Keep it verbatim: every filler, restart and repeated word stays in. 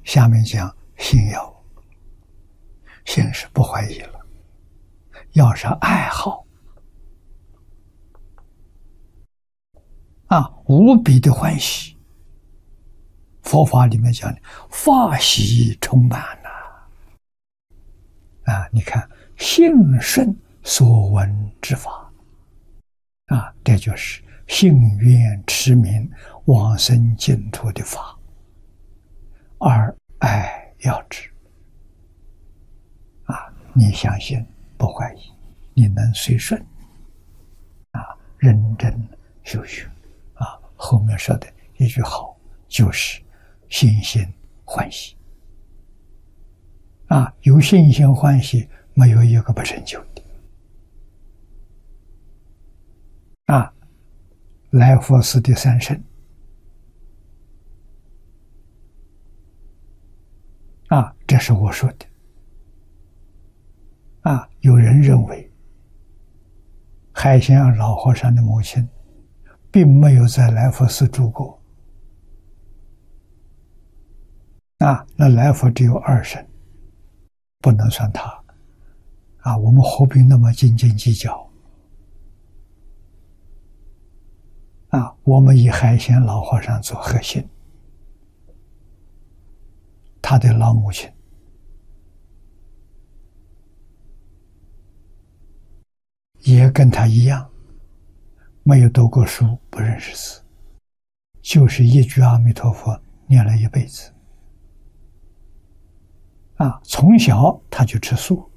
下面讲信要，信是不怀疑了，要是爱好啊，无比的欢喜。佛法里面讲的法喜充满呐、啊，啊，你看信顺所闻之法啊，这就是信愿持名往生净土的法，而爱要之啊，你相信不怀疑，你能随顺啊，认真修学啊，后面说的一句好，就是信心欢喜啊，有信心欢喜，没有一个不成就的啊。来佛寺的三圣啊，这是我说的啊。有人认为海贤老和尚的母亲并没有在来佛寺住过啊，那来佛只有二圣，不能算他啊。我们何必那么斤斤计较啊？我们以海贤老和尚做核心，他的老母亲也跟他一样，没有读过书，不认识字，就是一句阿弥陀佛念了一辈子啊。从小他就吃素